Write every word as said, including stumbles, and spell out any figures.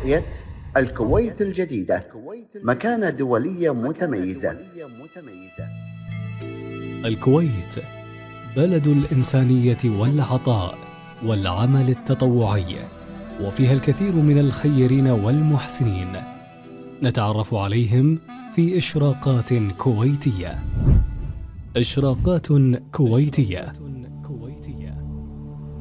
رؤية الكويت الجديدة، مكانة دولية متميزة. الكويت بلد الإنسانية والعطاء والعمل التطوعي، وفيها الكثير من الخيرين والمحسنين، نتعرف عليهم في إشراقات كويتية. إشراقات كويتية